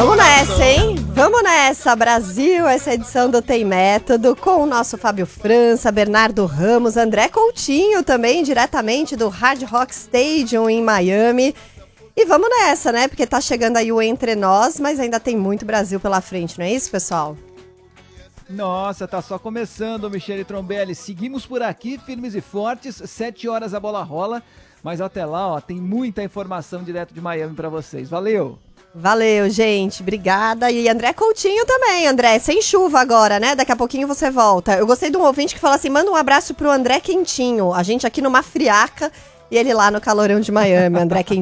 Vamos nessa, hein? Vamos nessa, Brasil, essa edição do Tem Método, com o nosso Fábio França, Bernardo Ramos, André Coutinho também, diretamente do Hard Rock Stadium em Miami. E vamos nessa, né? Porque tá chegando aí o Entre Nós, mas ainda tem muito Brasil pela frente, não é isso, pessoal? Nossa, tá só começando, Michele Trombelli. Seguimos por aqui, firmes e fortes, 7 horas a bola rola, mas até lá, ó, tem muita informação direto de Miami pra vocês. Valeu! Valeu, gente, obrigada. E André Coutinho também, André, sem chuva agora, né? Daqui a pouquinho você volta. Eu gostei de um ouvinte que falou assim, manda um abraço pro André Quentinho, a gente aqui numa friaca e ele lá no calorão de Miami, André Quentinho.